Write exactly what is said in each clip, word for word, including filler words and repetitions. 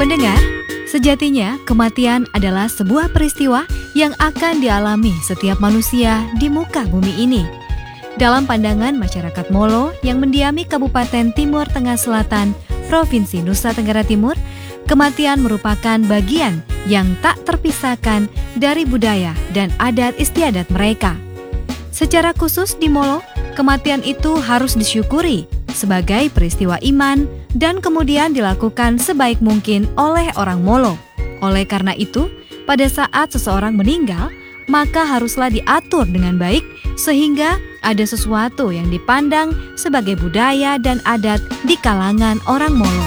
Pendengar, sejatinya kematian adalah sebuah peristiwa yang akan dialami setiap manusia di muka bumi ini. Dalam pandangan masyarakat Molo yang mendiami Kabupaten Timur Tengah Selatan, Provinsi Nusa Tenggara Timur, kematian merupakan bagian yang tak terpisahkan dari budaya dan adat istiadat mereka. Secara khusus di Molo, kematian itu harus disyukuri sebagai peristiwa iman dan kemudian dilakukan sebaik mungkin oleh orang Molo. Oleh karena itu, pada saat seseorang meninggal, maka haruslah diatur dengan baik sehingga ada sesuatu yang dipandang sebagai budaya dan adat di kalangan orang Molo.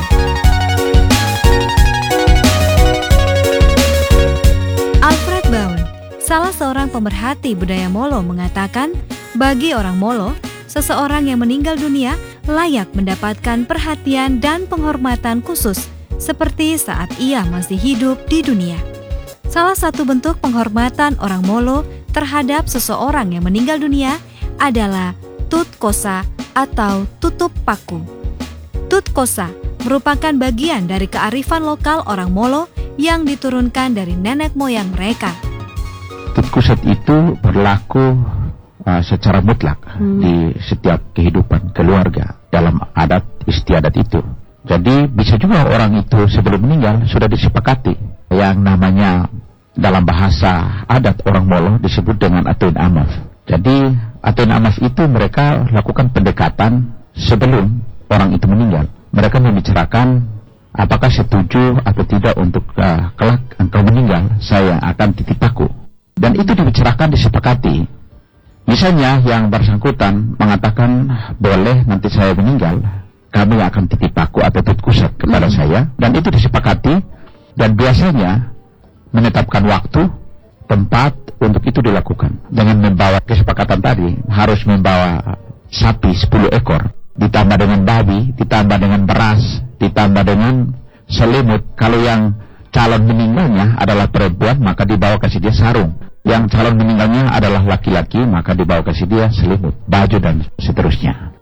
Alfred Baun, salah seorang pemerhati budaya Molo, mengatakan, bagi orang Molo, seseorang yang meninggal dunia layak mendapatkan perhatian dan penghormatan khusus seperti saat ia masih hidup di dunia. Salah satu bentuk penghormatan orang Molo terhadap seseorang yang meninggal dunia adalah tut kosa atau tutup paku. Tut kosa merupakan bagian dari kearifan lokal orang Molo yang diturunkan dari nenek moyang mereka. Tut kosa itu berlaku uh, secara mutlak hmm. di setiap kehidupan keluarga dalam adat istiadat itu. Jadi bisa juga orang itu sebelum meninggal sudah disepakati yang namanya dalam bahasa adat orang Molo disebut dengan atuin amaf. Jadi atuin amaf itu mereka lakukan pendekatan sebelum orang itu meninggal. Mereka membicarakan apakah setuju atau tidak untuk uh, kelak engkau meninggal, saya akan titip paku. Dan itu dibicarakan, disepakati. Misalnya yang bersangkutan mengatakan boleh nanti saya meninggal, kami akan titip paku atau tut kusat kepada hmm. saya, dan itu disepakati. Dan biasanya menetapkan waktu, tempat untuk itu dilakukan. Dengan membawa kesepakatan tadi, harus membawa sapi sepuluh ekor, ditambah dengan babi, ditambah dengan beras, ditambah dengan selimut. Kalau yang calon meninggalnya adalah perempuan, maka dibawa kasih dia sarung. Yang calon meninggalnya adalah laki-laki, maka dibawa kasih dia selimut, baju, dan seterusnya.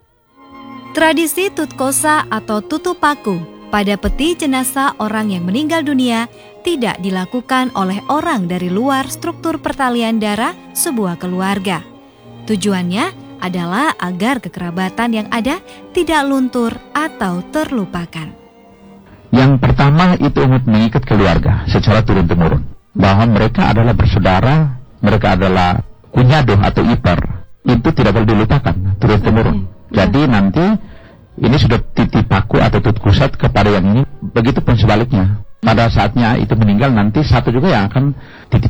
Tradisi tut kosa atau tutup paku pada peti jenazah orang yang meninggal dunia tidak dilakukan oleh orang dari luar struktur pertalian darah sebuah keluarga. Tujuannya adalah agar kekerabatan yang ada tidak luntur atau terlupakan. Yang pertama itu untuk mengikat keluarga secara turun-temurun, bahwa mereka adalah bersaudara, mereka adalah kunyado atau ipar, itu tidak boleh dilupakan turun-temurun. Okay. Jadi nanti ini sudah titip paku atau tut kusat kepada yang ini, begitu pun sebaliknya. Pada saatnya itu meninggal, nanti satu juga yang akan titip